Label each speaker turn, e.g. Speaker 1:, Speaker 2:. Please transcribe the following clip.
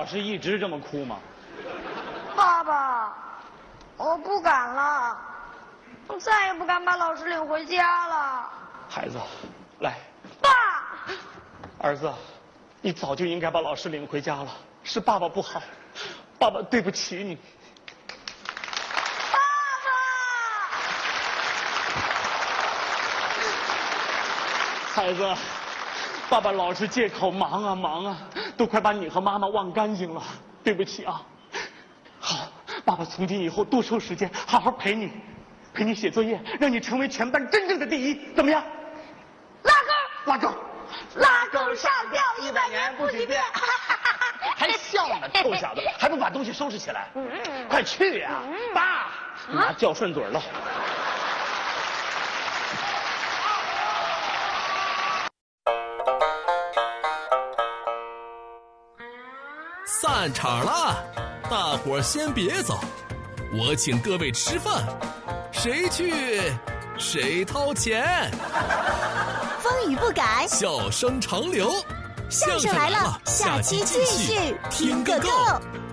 Speaker 1: 老师一直这么哭吗？
Speaker 2: 爸爸，我不敢了，我再也不敢把老师领回家了。
Speaker 1: 孩子，来，
Speaker 2: 爸，
Speaker 1: 儿子，你早就应该把老师领回家了，是爸爸不好，爸爸对不起你。
Speaker 2: 爸爸，
Speaker 1: 孩子，爸爸老是借口忙啊忙啊，都快把你和妈妈忘干净了，对不起啊。好，爸爸从今以后多抽时间，好好陪你写作业，让你成为全班真正的第一，怎么样？拉钩，
Speaker 2: 拉钩上吊100年不许变。
Speaker 1: 还笑呢，臭小子，还不把东西收拾起来？快去呀！爸，妈叫顺嘴了。
Speaker 3: 散场了，大伙儿先别走，我请各位吃饭，谁去谁掏钱。
Speaker 4: 风雨不改，
Speaker 3: 笑声长流，
Speaker 4: 相声来了，下期继续听个够。